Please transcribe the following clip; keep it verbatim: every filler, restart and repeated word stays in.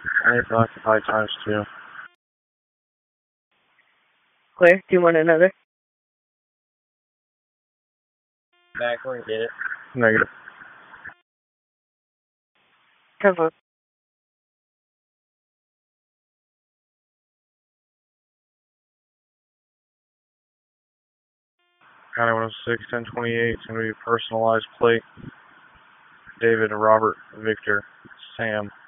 I need to occupy times two. Clear. Do you want another? Back where you did it. Negative. Cover. County one oh six, ten twenty-eight. It's going to be a personalized plate. David, Robert, Victor, Sam.